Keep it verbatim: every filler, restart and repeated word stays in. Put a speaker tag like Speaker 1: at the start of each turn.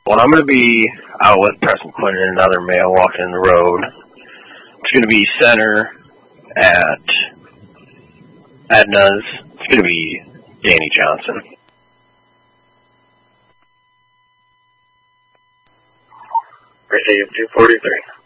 Speaker 1: Well, I'm going to be out with Preston Quinn and another male walking the road. It's going to be center at Edna's. It's going to be Danny Johnson.
Speaker 2: Receive two forty-three.